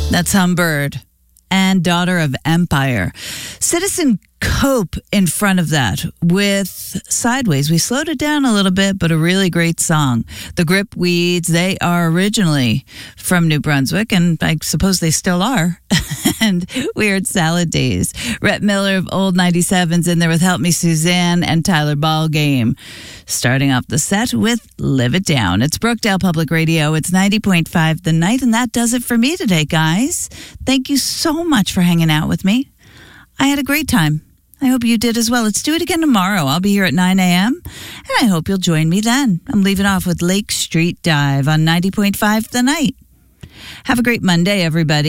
That's Humbird and Daughter of Empire. Citizen Cope in front of that with Sideways. We slowed it down a little bit, but a really great song. The Gripweeds, they are originally from New Brunswick, and I suppose they still are. And Weird Salad Days. Rhett Miller of Old 97's in there with Help Me Suzanne and Tyler Ballgame. Starting off the set with Live It Down. It's Brookdale Public Radio. It's 90.5 The Night, and that does it for me today, guys. Thank you so much for hanging out with me. I had a great time. I hope you did as well. Let's do it again tomorrow. I'll be here at 9 a.m., and I hope you'll join me then. I'm leaving off with Lake Street Dive on 90.5 The Night. Have a great Monday, everybody.